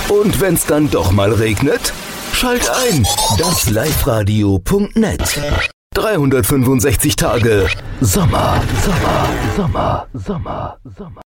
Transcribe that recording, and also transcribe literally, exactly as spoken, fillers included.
Und wenn's dann doch mal regnet? Schalt ein, das liveradio punkt net. dreihundertfünfundsechzig Tage Sommer, Sommer, Sommer, Sommer, Sommer.